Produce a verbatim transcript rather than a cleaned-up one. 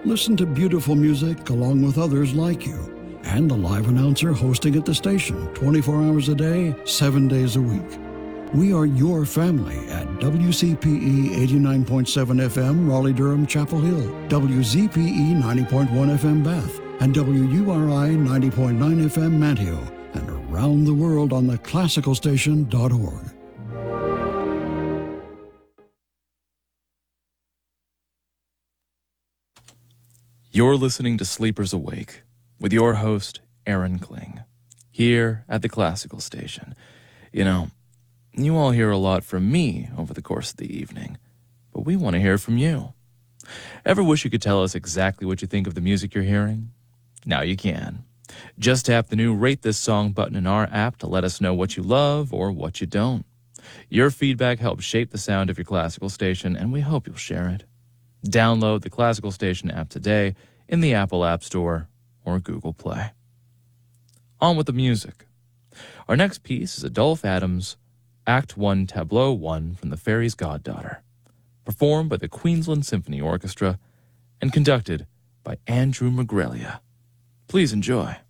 Listen to beautiful music along with others like you, and the live announcer hosting at the station twenty-four hours a day, seven days a week. We are your family at W C P E eighty-nine point seven F M, Raleigh-Durham, Chapel Hill, W Z P E ninety point one F M, Bath, and W U R I ninety point nine F M, Manteo, and around the world on the classical station dot org. You're listening to Sleepers Awake with your host, Aaron Kling, here at the Classical Station. You know, you all hear a lot from me over the course of the evening, but we want to hear from you. Ever wish you could tell us exactly what you think of the music you're hearing? Now you can. Just tap the new Rate This Song button in our app to let us know what you love or what you don't. Your feedback helps shape the sound of your classical station, and we hope you'll share it. Download the Classical Station app today in the Apple App Store or Google Play. On with the music. Our next piece is Adolphe Adams' Act One, Tableau One from The Fairy's Goddaughter, performed by the Queensland Symphony Orchestra and conducted by Andrew Magrelia. Please enjoy.